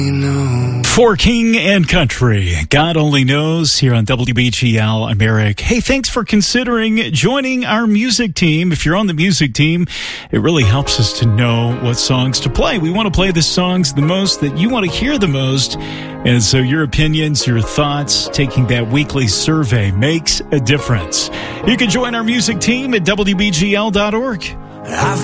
For King and Country, God Only Knows, here on WBGL. I'm Eric. Hey, thanks for considering joining our music team. If you're on the music team, it really helps us to know what songs to play. We want to play the songs the most that you want to hear the most. And so your opinions, your thoughts, taking that weekly survey makes a difference. You can join our music team at WBGL.org.